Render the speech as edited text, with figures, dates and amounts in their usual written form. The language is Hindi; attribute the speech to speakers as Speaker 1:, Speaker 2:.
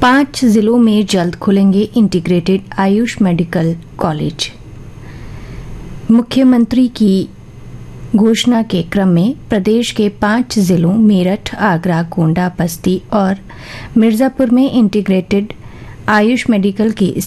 Speaker 1: 5 जिलों में जल्द खुलेंगे इंटीग्रेटेड आयुष मेडिकल कॉलेज। मुख्यमंत्री की घोषणा के क्रम में प्रदेश के 5 जिलों मेरठ, आगरा, गोंडा, बस्ती और मिर्जापुर में इंटीग्रेटेड आयुष मेडिकल की